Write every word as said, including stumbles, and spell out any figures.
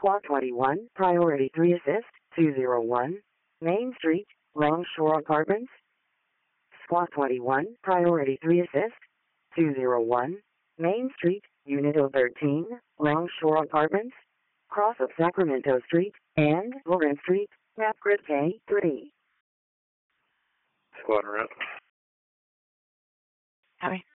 Squad twenty-one, Priority three Assist, two oh one, Main Street, Longshore Apartments. Squad twenty-one, Priority three Assist, two oh one, Main Street, Unit oh thirteen, Longshore Apartments, cross of Sacramento Street, and Lawrence Street, map grid K three. Squad route. Copy.